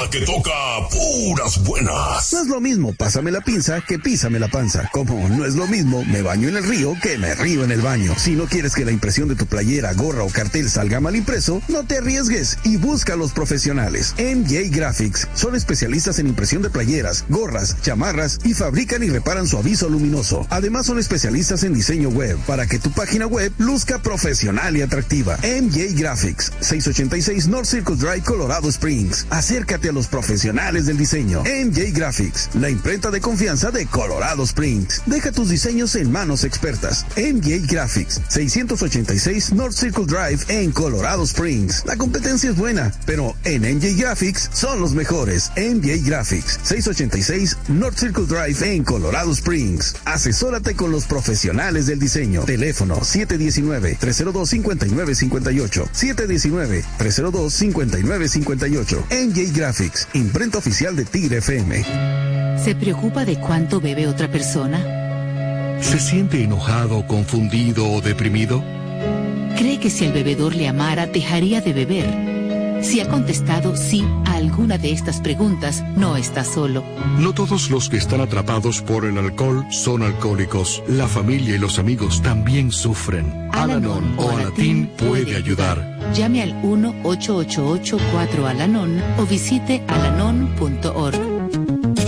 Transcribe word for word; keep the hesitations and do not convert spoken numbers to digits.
que toca puras buenas. No es lo mismo pásame la pinza que písame la panza. Como no es lo mismo me baño en el río que me río en el baño. Si no quieres que la impresión de tu playera, gorra o cartel salga mal impreso, no te arriesgues y busca a los profesionales. M J Graphics son especialistas en impresión de playeras, gorras, chamarras y fabrican y reparan su aviso luminoso. Además son especialistas en diseño web para que tu página web luzca profesional y atractiva. M J Graphics, seiscientos ochenta y seis North Circle Drive, Colorado Springs. Acércate a los profesionales del diseño. M J Graphics, la imprenta de confianza de Colorado Springs. Deja tus diseños en manos expertas. M J Graphics, seiscientos ochenta y seis North Circle Drive en Colorado Springs. La competencia es buena, pero en M J Graphics son los mejores. M J Graphics, seiscientos ochenta y seis North Circle Drive en Colorado Springs. Asesórate con los profesionales del diseño. Teléfono siete uno nueve, tres cero dos, cinco nueve cinco ocho. siete uno nueve, tres cero dos, cinco nueve cinco ocho. M J Graphics, imprenta oficial de Tigre F M. ¿Se preocupa de cuánto bebe otra persona? ¿Se siente enojado, confundido o deprimido? ¿Cree que si el bebedor le amara, dejaría de beber? Si ha contestado sí a alguna de estas preguntas, no está solo. No todos los que están atrapados por el alcohol son alcohólicos. La familia y los amigos también sufren. Al-Anon o Alatín puede ayudar. Llame al uno ocho ocho ocho cuatro Al-Anon o visite alanon punto org.